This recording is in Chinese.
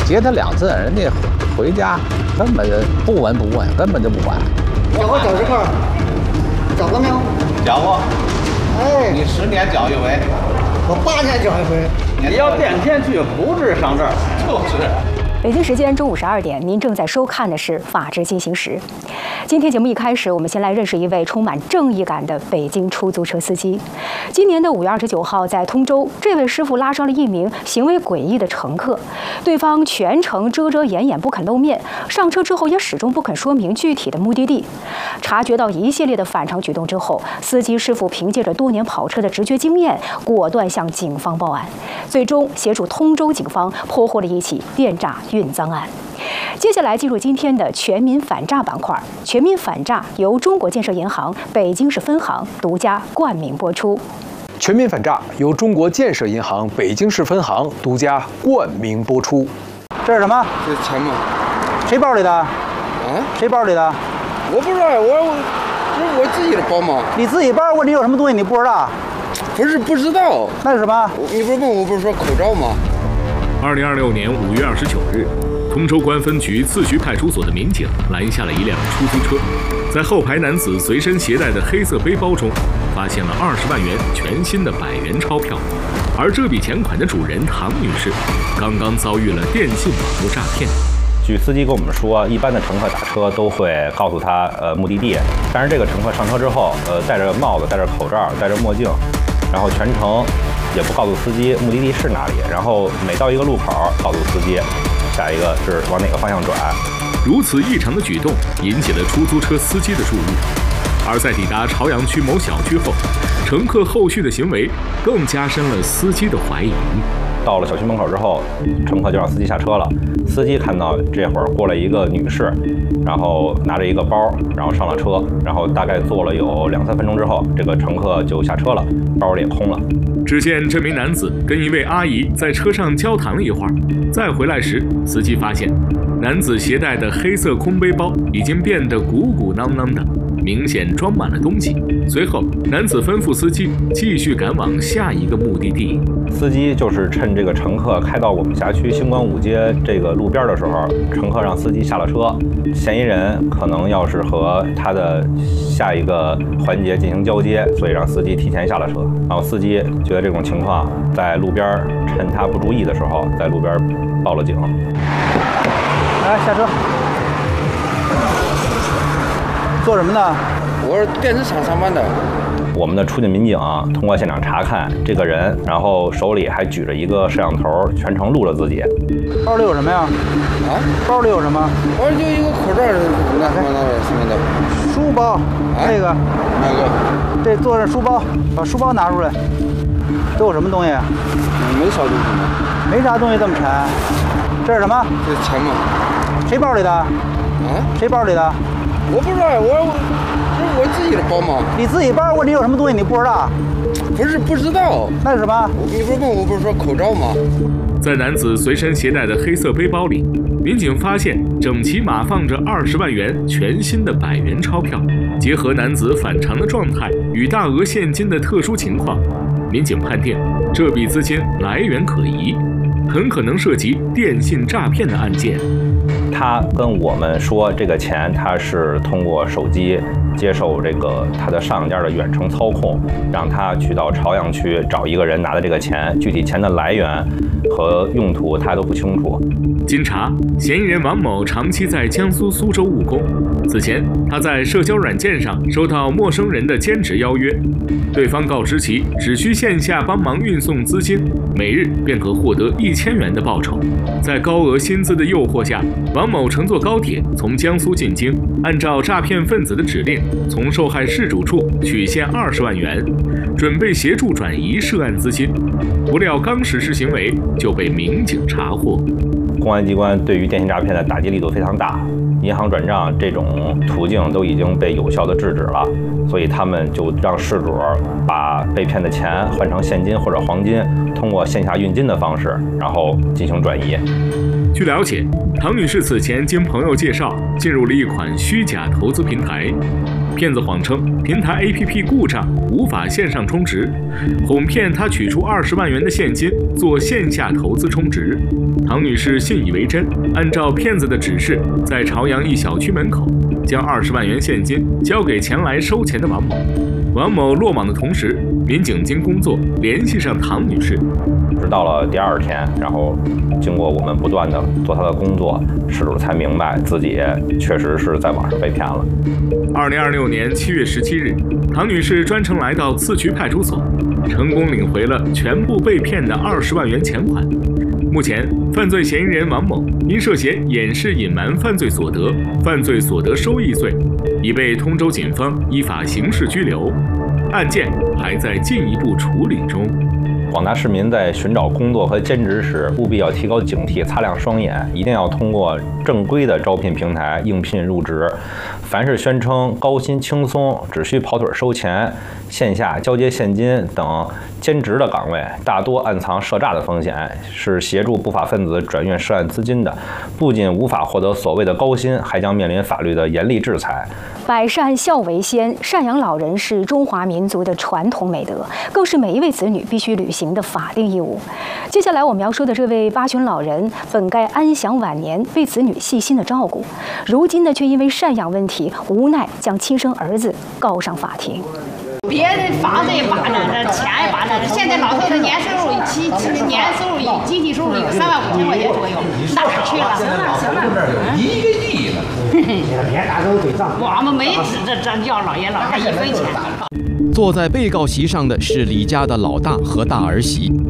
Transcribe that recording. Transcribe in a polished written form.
接他2次，人家回家根本就不闻不问，根本就不管。 缴过缴时卡，缴过没有？ 缴过。 哎， 你10年缴一回， 我8年缴一回。 你要变天去，不是上这儿， 就是。 北京时间中午12点，您正在收看的是《法治进行时》。今天节目一开始，我们先来认识一位充满正义感的北京出租车司机。今年的5月29号，在通州，这位师傅拉上了一名行为诡异的乘客，对方全程遮遮掩掩不肯露面，上车之后也始终不肯说明具体的目的地。察觉到一系列的反常举动之后，司机师傅凭借着多年跑车的直觉经验，果断向警方报案，最终协助通州警方破获了一起电诈运赃案。接下来进入今天的全民反诈板块。全民反诈由中国建设银行北京市分行独家冠名播出。 全民反诈由中国建设银行北京市分行独家冠名播出。 这是什么？ 这是钱吗？ 谁包里的？啊？谁包里的？ 我不知道，这是我自己的包吗？ 你自己包，问你有什么东西你不知道？ 不知道。 那是什么？ 你不是问我不是说口罩吗 ？2026年5月29日，通州关分局次徐派出所的民警拦下了一辆出租车，在后排男子随身携带的黑色背包中，发现了20万元全新的100元钞票，而这笔钱款的主人唐女士，刚刚遭遇了电信网络诈骗。 据司机跟我们说，一般的乘客打车都会告诉他目的地，但是这个乘客上车之后，戴着帽子、戴着口罩、戴着墨镜，然后全程也不告诉司机目的地是哪里，然后每到一个路口告诉司机下一个是往哪个方向转。 如此异常的举动引起了出租车司机的注意，而在抵达朝阳区某小区后，乘客后续的行为更加深了司机的怀疑。 到了小区门口之后，乘客就让司机下车了。司机看到这会儿过来一个女士，然后拿着一个包，然后上了车，然后大概坐了有2-3分钟之后，这个乘客就下车了，包里也空了。 只见这名男子跟一位阿姨在车上交谈了一会儿，再回来时，司机发现男子携带的黑色空背包已经变得鼓鼓囊囊的，明显装满了东西。随后，男子吩咐司机继续赶往下一个目的地。 司机就是趁这个乘客开到我们辖区星光5街这个路边的时候，乘客让司机下了车。嫌疑人可能要是和他的下一个环节进行交接，所以让司机提前下了车。然后司机觉得这种情况，在路边趁他不注意的时候，在路边报了警。 来下车。做什么呢？ 我是电子厂上班的。 我们的出境民警通过现场查看这个人，然后手里还举着一个摄像头，全程录了自己。 包里有什么呀？包里有什么？ 包里就一个口罩，什么的。 书包，这个。 哪个？ 这坐着书包，把书包拿出来。都有什么东西？ 没啥东西。 没啥东西这么沉。这是什么？ 这是钱吗？ 谁包里的？谁包里的？ 我不知道，这是我自己的包吗？ 你自己包，问你有什么东西你不知道？ 不知道。 那是什么？ 你不是问我不是说口罩吗？ 在男子随身携带的黑色背包里，民警发现整齐码放着20万元全新的100元钞票。结合男子反常的状态与大额现金的特殊情况，民警判定这笔资金来源可疑，很可能涉及电信诈骗的案件。 他跟我们说，这个钱他是通过手机接受这个他的上家的远程操控，让他去到朝阳区找一个人拿的这个钱，具体钱的来源和用途他都不清楚。 经查，嫌疑人王某长期在江苏苏州务工，此前他在社交软件上收到陌生人的兼职邀约，对方告知其只需线下帮忙运送资金，每日便可获得1000元的报酬。在高额薪资的诱惑下，王某乘坐高铁从江苏进京，按照诈骗分子的指令，从受害事主处取现20万元，准备协助转移涉案资金。不料刚实施行为就被民警查获。 公安机关对于电信诈骗的打击力度非常大，银行转账这种途径都已经被有效的制止了，所以他们就让事主把被骗的钱换成现金或者黄金，通过线下运金的方式，然后进行转移。 据了解，唐女士此前经朋友介绍进入了一款虚假投资平台， 骗子谎称平台 APP 故障，无法线上充值，哄骗他取出20万元的现金做线下投资充值。唐女士信以为真，按照骗子的指示，在朝阳一小区门口将20万元现金交给前来收钱的王某。王某落网的同时，民警经工作联系上唐女士。 直到了第2天，然后经过我们不断的做他的工作，失主才明白自己确实是在网上被骗了。 2026年7月17日，唐女士专程来到次区派出所，成功领回了全部被骗的20万元钱款。目前，犯罪嫌疑人王某因涉嫌掩饰隐瞒犯罪所得、犯罪所得收益罪，已被通州警方依法刑事拘留，案件还在进一步处理中。 广大市民在寻找工作和兼职时，务必要提高警惕，擦亮双眼，一定要通过正规的招聘平台应聘入职。凡是宣称高薪轻松、只需跑腿收钱、线下交接现金等兼职的岗位，大多暗藏涉诈的风险，是协助不法分子转运涉案资金的，不仅无法获得所谓的高薪，还将面临法律的严厉制裁。 百善孝为先，赡养老人是中华民族的传统美德，更是每一位子女必须履行的法定义务。接下来我们要说的这位八旬老人，本该安享晚年，被子女细心的照顾，如今呢却因为赡养问题，无奈将亲生儿子告上法庭。 别的房子也扒着，这钱也扒着。现在老头子年收入集体收入有3万5千块钱左右，哪儿去了？行了，1个亿了。别打手嘴仗，我们没指着这要老爷老太1分钱。 坐在被告席上的是李家的老大和大儿媳，